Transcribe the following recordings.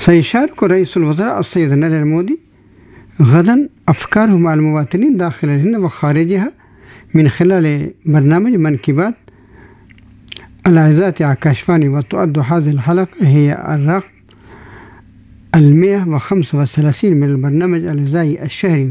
سيشارك رئيس الوزراء السيد نريندرا مودي غدا أفكاره مع المواطنين داخل الهند وخارجها من خلال برنامج من كي بات. الأعزائي عكاشفاني، وتؤد هذه الحلقة هي الرقم 135 من البرنامج الإذاعي الشهري،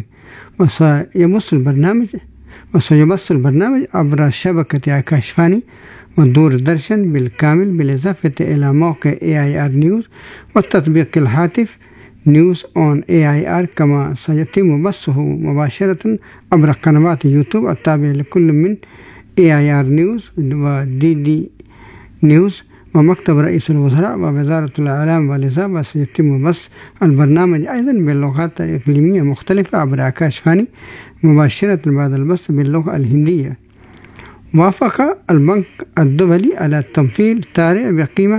وسيبث البرنامج عبر شبكة عكاشفاني ودور درشن بالكامل، بالإضافة إلى موقع AIR نيوز والتطبيق الهاتف نيوز أون AIR، كما سيتم بثه مباشرة عبر قنوات يوتيوب التابعة لكل من AIR نيوز وDD نيوز ومكتب رئيس الوزراء ووزارة الإعلام والإذاعة. سيتم بث البرنامج أيضا باللغات الإقليمية مختلفة عبر عكاشفاني مباشرة بعد البث باللغة الهندية. وافق البنك الدولي على تمويل طارئ بقيمة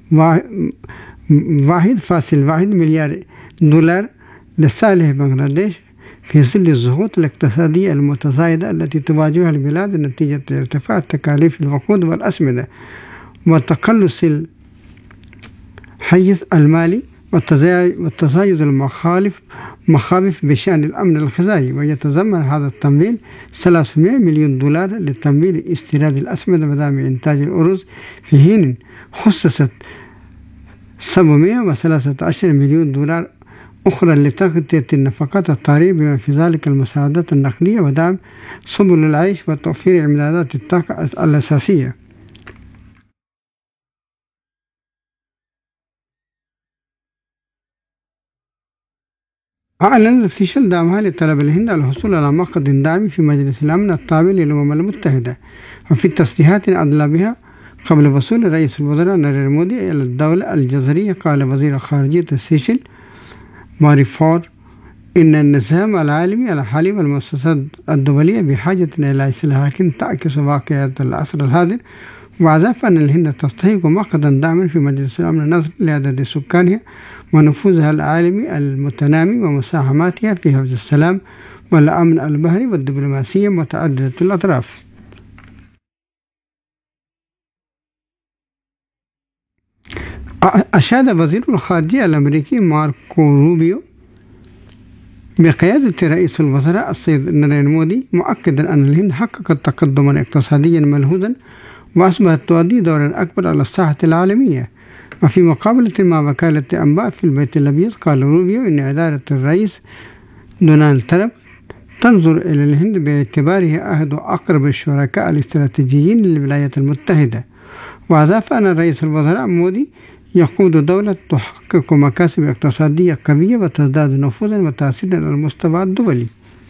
1.1 مليار دولار لصالح بنغلاديش في ظل الضغوط الاقتصادية المتزايدة التي تواجهها البلاد نتيجة ارتفاع تكاليف الوقود والأسمدة وتقلص الحيز المالي وتزايد مخاوف بشأن الأمن الغذائي. ويتضمن هذا التمويل 300 مليون دولار لتمويل استيراد الأسمدة ودعم إنتاج الأرز، في حين خصصت 713 مليون دولار أخرى لتغطية النفقات الطارئة بما في ذلك المساعدات النقدية ودعم سبل العيش وتوفير إمدادات الطاقة الأساسية. أعلن تفتيش دعمها لطلب الهند الحصول على مقعد داعم في مجلس الأمن الطابع للأمم المتحدة. وفي تصريحات أدلى بها قبل وصول رئيس الوزراء نريندرا مودي إلى الدولة الجزرية، قال وزير خارجية السيشل ماري فور إن النظام العالمي الحالي والمؤسسات الدولية بحاجة إلى إصلاحات تعكس واقعيات العصر الحاضر، وأضاف أن الهند تستحق مقعدا داعما في مجلس الأمن نظرا لعدد سكانها ونفوذها العالمي المتنامي ومساهماتها في حفظ السلام والأمن البحري والدبلوماسية متعددة الأطراف. أشاد وزير الخارجية الأمريكي ماركو روبيو بقيادة رئيس الوزراء السيد نريندرا مودي مؤكدا أن الهند حققت تقدما اقتصاديا ملحوظا وأصبحت تؤدي دورا أكبر على الساحة العالمية. وفي مقابلة مع وكالة أنباء في البيت الأبيض، قال روبيو إن إدارة الرئيس دونالد ترامب تنظر إلى الهند باعتبارها أحد أقرب الشركاء الاستراتيجيين للولايات المتحدة. وأضاف أن رئيس الوزراء مودي يقود دولة تحقق مكاسب اقتصادية قوية وتزداد نفوذا وتأثيرا على المستوى الدولي.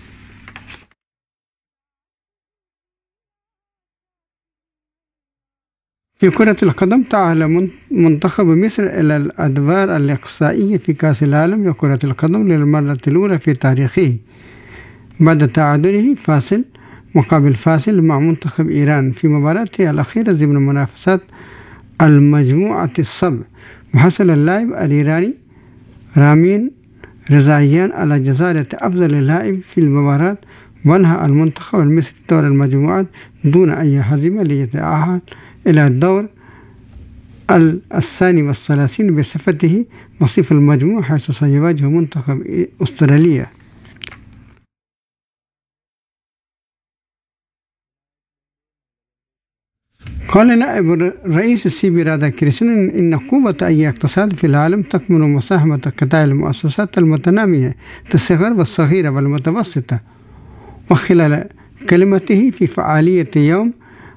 في كرة القدم، تأهل منتخب مصر إلى الأدوار الإقصائية في كأس العالم لكرة القدم للمرة الأولى في تاريخه بعد تعادله فاصل مقابل فاصل مع منتخب إيران في مباراته الأخيرة ضمن منافسات المجموعة السبع. وحصل اللاعب الإيراني رامين رزايان على جزالة أفضل لاعب في المباراة، وانهى المنتخب المصري دور المجموعات دون أي هزيمة ليتأهل إلى الدور 32 بصفته وصيف المجموعة، حيث سيواجه منتخب أستراليا. قال نائب الرئيس السيبي رادا كريشنن إن قوة أي اقتصاد في العالم تكمن مساهمة قطاع المؤسسات المتنامية الصغيرة والصغيرة والمتوسطة. وخلال كلمته في فعالية يوم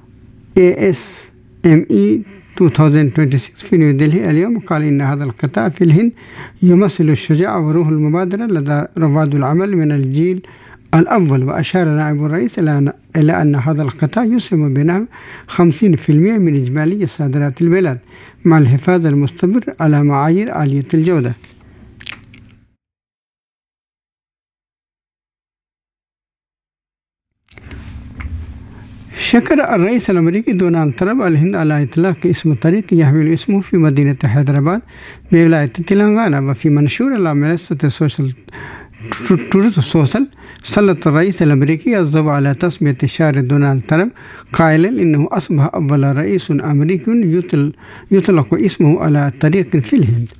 ASME 2026 في نيودلهي اليوم، قال إن هذا القطاع في الهند يمثل الشجاعة وروح المبادرة لدى رواد العمل من الجيل الأول. وأشار نائب الرئيس إلى أن هذا القطاع يسهم بنحو 50% من إجمالي صادرات البلاد مع الحفاظ المستمر على معايير عالية الجودة. شكر الرئيس الأمريكي دونالد ترامب الهند على إطلاق اسم طريق يحمل اسمه في مدينة حيدرباد بولاية تلنغانا. وفي منشور على منصة السوشيال تروث سوشيال، سلط الرئيس الأمريكي الضوء على تسمية شهر دونالد ترامب قائلا إنه أصبح أول رئيس أمريكي يطلق اسمه على طريق في الهند.